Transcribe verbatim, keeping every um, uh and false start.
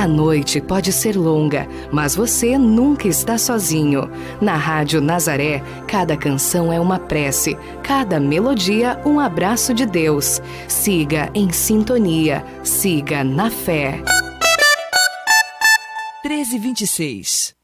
A noite pode ser longa, mas você nunca está sozinho. Na Rádio Nazaré, cada canção é uma prece, cada melodia um abraço de Deus. Siga em sintonia, siga na fé. treze e vinte e seis.